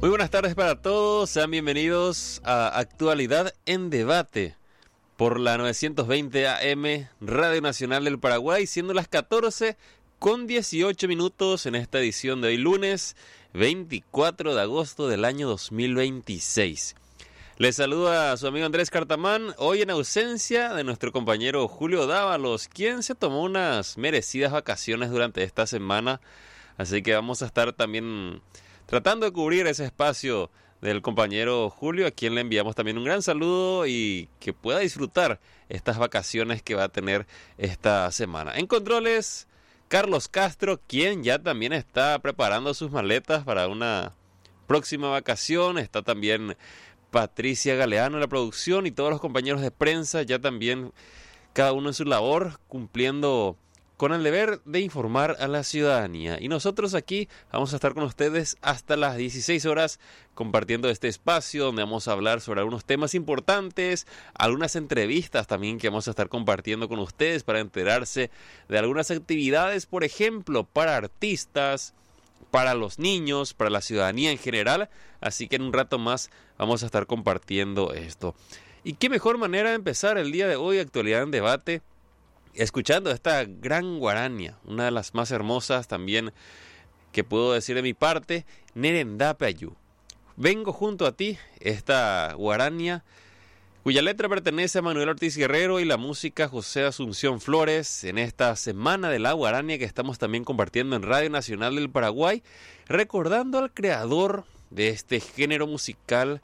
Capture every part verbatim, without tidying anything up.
Muy buenas tardes para todos, sean bienvenidos a Actualidad en Debate por la novecientos veinte A M Radio Nacional del Paraguay, siendo las catorce con dieciocho minutos en esta edición de hoy lunes veinticuatro de agosto del año dos mil veintiséis. Les saluda a su amigo Andrés Cartamán, hoy en ausencia de nuestro compañero Julio Dávalos, quien se tomó unas merecidas vacaciones durante esta semana, así que vamos a estar también tratando de cubrir ese espacio del compañero Julio, a quien le enviamos también un gran saludo y que pueda disfrutar estas vacaciones que va a tener esta semana. En controles, Carlos Castro, quien ya también está preparando sus maletas para una próxima vacación. Está también Patricia Galeano en la producción y todos los compañeros de prensa, ya también cada uno en su labor, cumpliendo con el deber de informar a la ciudadanía. Y nosotros aquí vamos a estar con ustedes hasta las dieciséis horas compartiendo este espacio donde vamos a hablar sobre algunos temas importantes, algunas entrevistas también que vamos a estar compartiendo con ustedes para enterarse de algunas actividades, por ejemplo, para artistas, para los niños, para la ciudadanía en general. Así que en un rato más vamos a estar compartiendo esto. Y qué mejor manera de empezar el día de hoy, Actualidad en Debate, escuchando esta gran guarania, una de las más hermosas también que puedo decir de mi parte, Nerendapayú. Vengo junto a ti, esta guarania, cuya letra pertenece a Manuel Ortiz Guerrero y la música José Asunción Flores, en esta semana de la guarania que estamos también compartiendo en Radio Nacional del Paraguay, recordando al creador de este género musical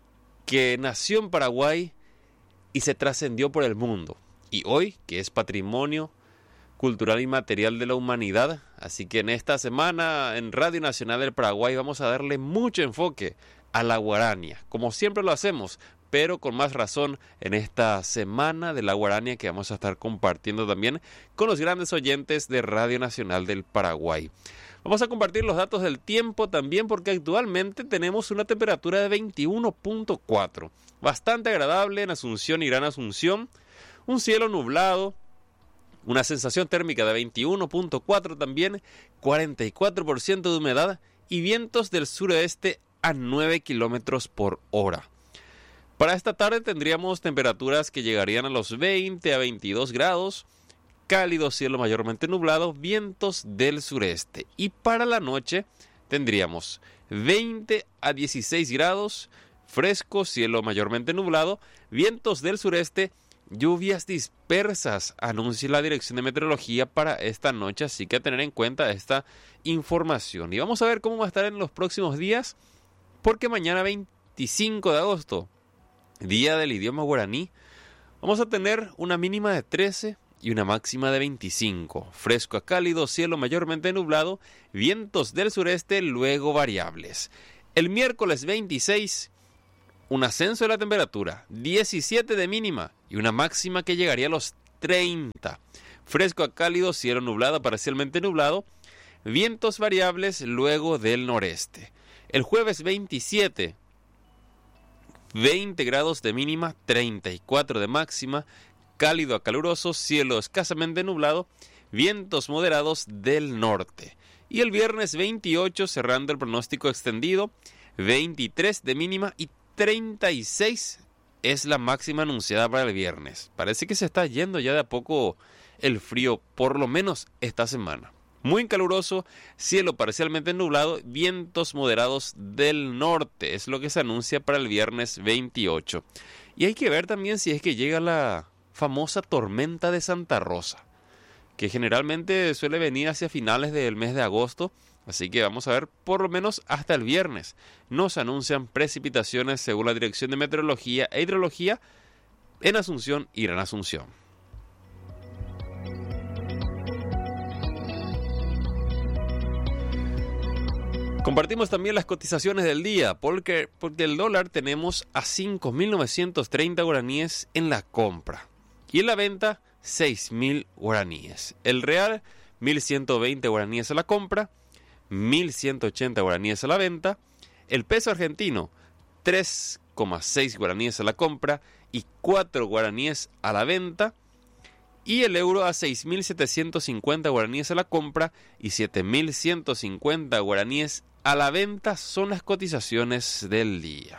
que nació en Paraguay y se trascendió por el mundo. Y hoy, que es patrimonio cultural y material de la humanidad, así que en esta semana en Radio Nacional del Paraguay vamos a darle mucho enfoque a la guarania, como siempre lo hacemos, pero con más razón en esta semana de la guarania que vamos a estar compartiendo también con los grandes oyentes de Radio Nacional del Paraguay. Vamos a compartir los datos del tiempo también porque actualmente tenemos una temperatura de veintiuno punto cuatro, bastante agradable en Asunción y Gran Asunción. Un cielo nublado, una sensación térmica de veintiuno punto cuatro también, cuarenta y cuatro por ciento de humedad y vientos del suroeste a nueve kilómetros por hora. Para esta tarde tendríamos temperaturas que llegarían a los veinte a veintidós grados, cálido cielo mayormente nublado, vientos del sureste. Y para la noche tendríamos veinte a dieciséis grados, fresco, cielo mayormente nublado, vientos del sureste, lluvias dispersas, anuncia la Dirección de Meteorología para esta noche, así que a tener en cuenta esta información. Y vamos a ver cómo va a estar en los próximos días, porque mañana veinticinco de agosto, Día del Idioma Guaraní, vamos a tener una mínima de trece y una máxima de veinticinco. Fresco a cálido, cielo mayormente nublado, vientos del sureste, luego variables. El miércoles veintiséis, un ascenso de la temperatura, diecisiete de mínima y una máxima que llegaría a los treinta. Fresco a cálido, cielo nublado, parcialmente nublado, vientos variables luego del noreste. El jueves veintisiete, veinte grados de mínima, treinta y cuatro de máxima, cálido a caluroso, cielo escasamente nublado, vientos moderados del norte. Y el viernes veintiocho, cerrando el pronóstico extendido, veintitrés de mínima y treinta y seis es la máxima anunciada para el viernes. Parece que se está yendo ya de a poco el frío, por lo menos esta semana. Muy caluroso, cielo parcialmente nublado, vientos moderados del norte. Es lo que se anuncia para el viernes veintiocho. Y hay que ver también si es que llega la famosa tormenta de Santa Rosa, que generalmente suele venir hacia finales del mes de agosto. Así que vamos a ver, por lo menos hasta el viernes nos anuncian precipitaciones según la Dirección de Meteorología e Hidrología en Asunción y Gran Asunción. Compartimos también las cotizaciones del día, porque, porque el dólar tenemos a cinco mil novecientos treinta guaraníes en la compra y en la venta seis mil guaraníes. El real, mil ciento veinte guaraníes a la compra, mil ciento ochenta guaraníes a la venta. El peso argentino, tres coma seis guaraníes a la compra y cuatro guaraníes a la venta. Y el euro a seis mil setecientos cincuenta guaraníes a la compra y siete mil ciento cincuenta guaraníes a la venta son las cotizaciones del día.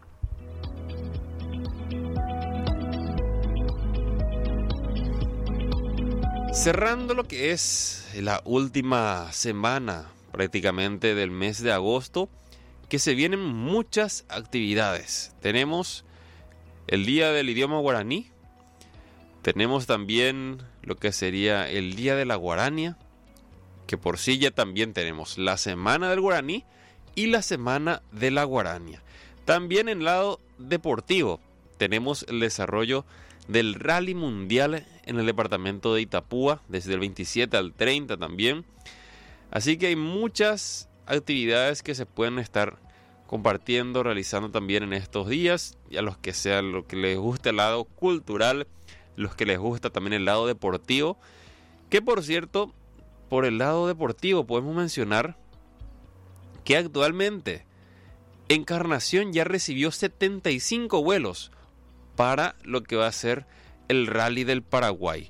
Cerrando lo que es la última semana prácticamente del mes de agosto, que se vienen muchas actividades. Tenemos el Día del Idioma Guaraní, tenemos también lo que sería el Día de la Guarania, que por sí ya también tenemos la Semana del Guaraní y la Semana de la Guarania. También en el lado deportivo tenemos el desarrollo del Rally Mundial en el departamento de Itapúa, desde el veintisiete al treinta también. Así que hay muchas actividades que se pueden estar compartiendo, realizando también en estos días, y a los que sea lo que les guste el lado cultural, los que les gusta también el lado deportivo, que por cierto, por el lado deportivo podemos mencionar que actualmente Encarnación ya recibió setenta y cinco vuelos para lo que va a ser el Rally del Paraguay.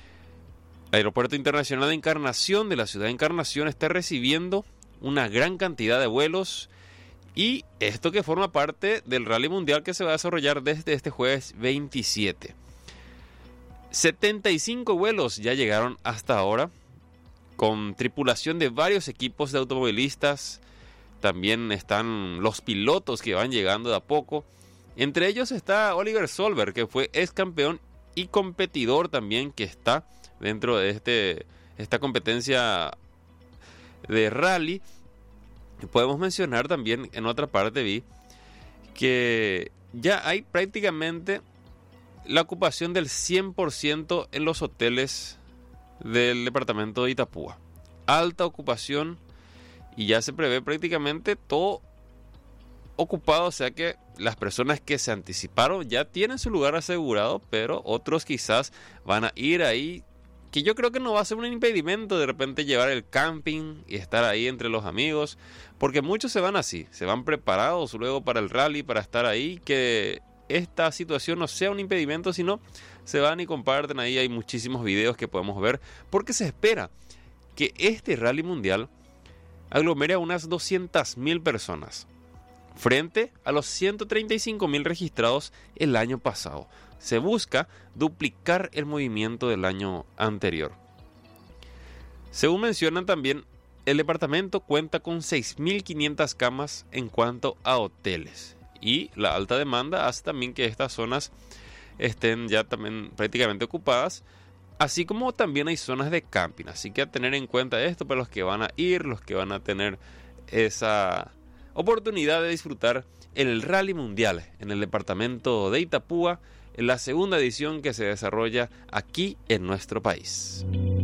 El Aeropuerto Internacional de Encarnación de la ciudad de Encarnación está recibiendo una gran cantidad de vuelos, y esto que forma parte del Rally Mundial que se va a desarrollar desde este jueves veintisiete. setenta y cinco vuelos ya llegaron hasta ahora, con tripulación de varios equipos de automovilistas. También están los pilotos que van llegando de a poco. Entre ellos está Oliver Solberg, que fue ex campeón y competidor también, que está dentro de este, esta competencia de rally. Podemos mencionar también, en otra parte vi que ya hay prácticamente la ocupación del cien por ciento en los hoteles del departamento de Itapúa. Alta ocupación, y ya se prevé prácticamente todo ocupado, o sea que las personas que se anticiparon ya tienen su lugar asegurado, pero otros quizás van a ir ahí, que yo creo que no va a ser un impedimento de repente llevar el camping y estar ahí entre los amigos, porque muchos se van así, se van preparados luego para el rally, para estar ahí, que esta situación no sea un impedimento, sino se van y comparten ahí. Hay muchísimos videos que podemos ver, porque se espera que este rally mundial aglomere a unas doscientas mil personas, frente a los ciento treinta y cinco mil registrados el año pasado. Se busca duplicar el movimiento del año anterior. Según mencionan también, el departamento cuenta con seis mil quinientas camas en cuanto a hoteles, y la alta demanda hace también que estas zonas estén ya también prácticamente ocupadas, así como también hay zonas de camping. Así que a tener en cuenta esto para los que van a ir, los que van a tener esa oportunidad de disfrutar el Rally Mundial en el departamento de Itapúa, en la segunda edición que se desarrolla aquí en nuestro país.